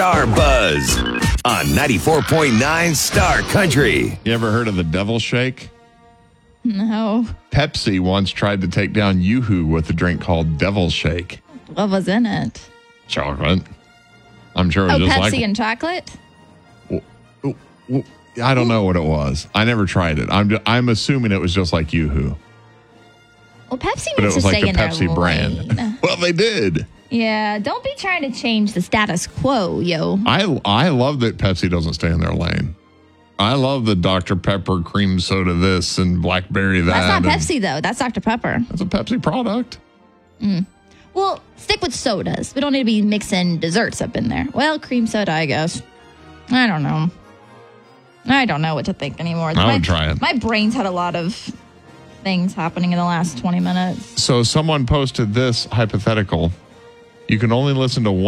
Star Buzz on 94.9 Star Country. You ever heard of the Devil Shake? No. Pepsi once tried to take down Yoo-Hoo with a drink called Devil Shake. What was in it? Chocolate. I'm sure it was just Pepsi and chocolate? I don't know what it was. I never tried it. I'm assuming it was just like Yoo-Hoo. Well, Pepsi But it needs was to like stay the in Pepsi their brand. lane. Well, they did. Yeah, don't be trying to change the status quo, yo. I love that Pepsi doesn't stay in their lane. I love the Dr. Pepper cream soda this and blackberry that. That's not Pepsi, though. That's Dr. Pepper. That's a Pepsi product. Well, stick with sodas. We don't need to be mixing desserts up in there. Well, cream soda, I guess. I don't know. I don't know what to think anymore. I would try it. My brain's had a lot of things happening in the last 20 minutes. So someone posted this hypothetical. You can only listen to one